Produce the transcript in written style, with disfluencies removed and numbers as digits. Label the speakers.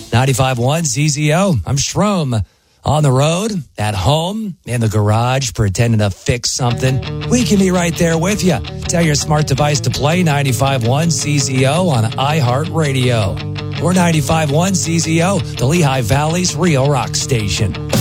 Speaker 1: 95.1 CZO. I'm Shroom. On the road, at home, in the garage, pretending to fix something. We can be right there with you. Tell your smart device to play 95.1 CZO on iHeartRadio. Or 95.1 CZO, the Lehigh Valley's real rock station.